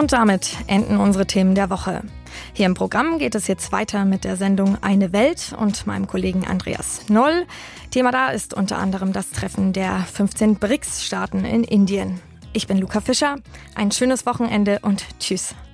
Und damit enden unsere Themen der Woche. Hier im Programm geht es jetzt weiter mit der Sendung Eine Welt und meinem Kollegen Andreas Noll. Thema da ist unter anderem das Treffen der 15 BRICS-Staaten in Indien. Ich bin Luca Fischer. Ein schönes Wochenende und tschüss.